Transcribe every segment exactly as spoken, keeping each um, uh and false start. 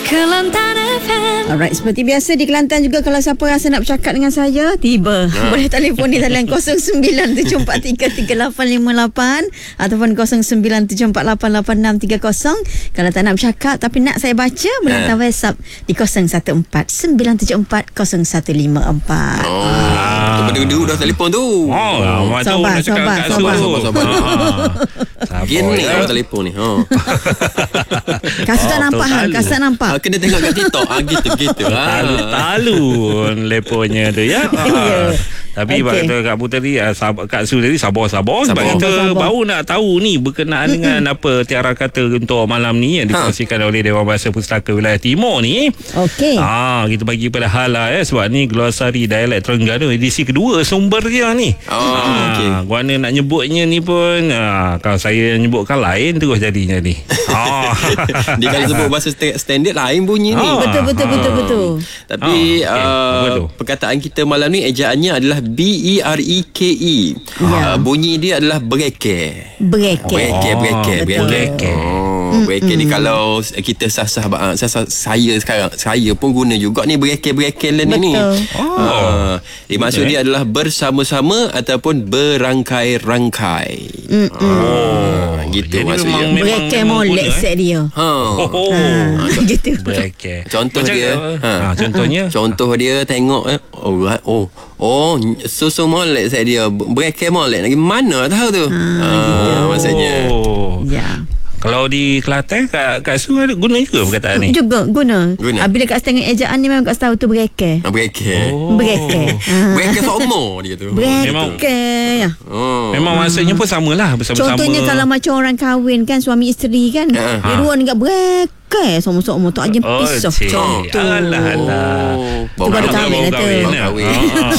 Kelantan F M. Alright, seperti biasa di Kelantan juga, kalau siapa rasa nak bercakap dengan saya, tiba ha. boleh telefon di talian kosong sembilan tujuh empat tiga tiga lapan lima lapan ataupun kosong sembilan tujuh empat lapan lapan enam tiga kosong. Kalau tak nak bercakap tapi nak saya baca, boleh hantar ha. WhatsApp di kosong satu empat sembilan tujuh empat kosong satu lima empat. Oh, ah. berdua-dua dah telefon tu. Oh, lama tu sabar, nak cakap sabar, kat sabar, Su. sabar, sabar. Sabar. Gini orang telefon ni. Oh. Kasut tak Oh, nampak hal, talu. kasut nampak. Ah, kena tengok kat TikTok. Ah, gitu-gitu. Talu-talu leponya tu ya. Ya. Tapi Okey. okay. kata Kak Pu tadi, Kak Kak Su tadi sabar-sabar. Sebab Sabar. kita Sabar. baru nak tahu ni berkenaan mm-hmm. dengan apa tiara kata untuk malam ni yang dikongsikan ha. oleh Dewan Bahasa Pustaka Wilayah Timur ni. Okey. Ah, kita bagi pada hala eh sebab ni glosari dialek Terengganu edisi kedua sumber dia ni. Oh, ah, okey. Guana nak nyebutnya ni pun ah, kalau saya nyebutkan lain terus jadinya ni. ah. Dia kalau sebut bahasa st- standard lain bunyi ni. Ah. Betul betul betul betul. Tapi Ah, okey. Apa uh, tu? perkataan kita malam ni ejaannya adalah B E R E K E. Ya. Uh, bunyi dia adalah bereke. Bereke. Bereke, Oh, bereke, betul. bereke. Oh, bereke ni kalau kita sah-sah uh, sah-sah saya sekarang saya pun guna juga ni bereke-bereke ni ni. Betul. Oh. Uh, dia maksud Betul, dia adalah bersama-sama ataupun berangkai-rangkai. Oh, gitu jadi maksudnya. memang- Bereke memang molek guna, eh. set dia. Ha. Oh. Ha, gitu. Bereke. Contoh Macam, dia, ha. ha. contohnya Contoh dia tengok eh. Oh, oh. Oh, susu molek saya dia. Bereke molek lagi mana tahu tu. Ha, ha maksudnya. Oh. Ya. Kalau di Kelantan Kak, Kak Su ada guna juga perkataan ni. Juga guna. Guna. Ah, bila kat setengah ejaan ni memang kat tahu tu bereke. Ha, bereke. Oh. Bereke. Ha. Bereke seumur dia tu. Memang- Bereke. Ya. Oh. Memang maksudnya pun samalah bersama-sama. Contohnya kalau macam orang kahwin kan, suami isteri kan, Ha. dia dua ni kat bereke sama-sama tak aja Oh, pisah. cik. Contoh. Alah, alah. Oh, Tu baru kahwin lah tu. Baru kahwin.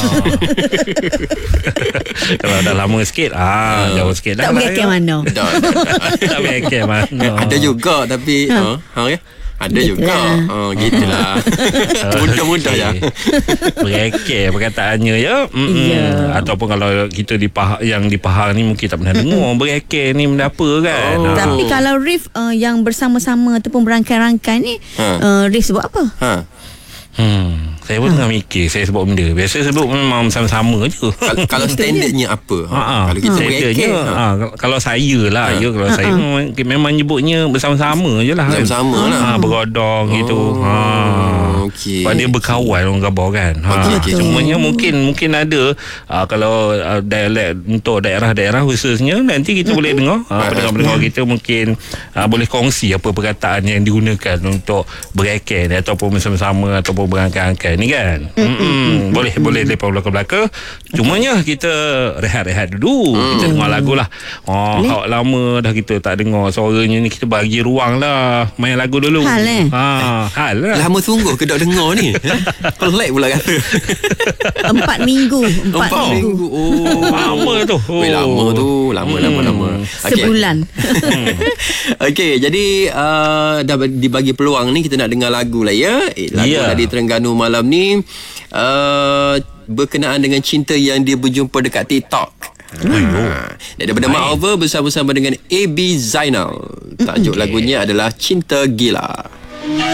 Kalau dah lama sikit ah, jauh sikit dah. Tak bereke mana. Dah, dah, dah. Tak bereke mana. Ada juga tapi ha, ha ya. Ada juga. Ha, gitulah. Mudah-mudah ya. Bereke perkataannya ya. Mm-mm. Ya. Ataupun kalau kita di Pahang, yang di Pahang ni mungkin tak pernah dengar bereke ni benda apa kan. Oh. Ah. Tapi kalau Rif uh, yang bersama-sama ataupun berangkai-rangkai ni, Ha. uh, Rif sebut apa? Ha. Hmm, saya pun tengah mikir saya sebut benda. Biasa sebut memang sama-sama je. Kalau, kalau standardnya apa? Ha, ha. Kalau kita Standardnya, bereke. ha. Kalau saya lah, ya, kalau saya memang, memang nyebutnya bersama-sama je lah. kan. Bersama lah. Ha, bergodong gitu. Ha. Okey. Sebab dia berkawan orang Gabah kan. Ha. Okey, okey. Cumanya mungkin mungkin ada uh, kalau uh, dialek untuk daerah-daerah khususnya nanti kita boleh dengar. Uh, pendengar-pendengar kita mungkin uh, boleh kongsi apa perkataan yang digunakan untuk bereke ni ataupun bersama-sama ataupun berangkai-angkai ni kan. Mm-mm. Boleh boleh lepas belakang-belakang. Cumanya kita rehat-rehat dulu. Kita dengar lagu lah. Oh, hak lama dah kita tak dengar suaranya ni, kita bagi ruang lah main lagu dulu. Hal, eh? Ha, hal lah. Lama sungguh ke tak dengar ni. Pelik pula kata. Empat minggu. Empat, Empat minggu. minggu. Oh. Lama tu. Oh. lama tu. Lama, lama, lama. Okey. Sebulan. Okey, jadi uh, dah dibagi peluang ni kita nak dengar lagu lah ya. Eh, lagu Ya. dari Terengganu malam ni uh, berkenaan dengan cinta yang dia berjumpa dekat TikTok. Ha. Daripada Mak Over bersama-sama dengan A B Zainal. Tajuk lagunya adalah Cinta Gila.